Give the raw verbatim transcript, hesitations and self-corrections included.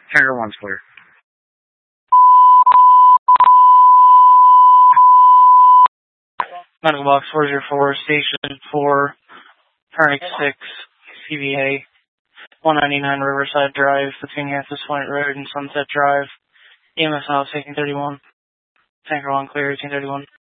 Tanker one's clear. Medical box four zero four, station four, turning six, C V A, one ninety-nine Riverside Drive, between Yanthus Point Road and Sunset Drive. E M S now taking thirty-one. Tanker one clear, eighteen thirty-one.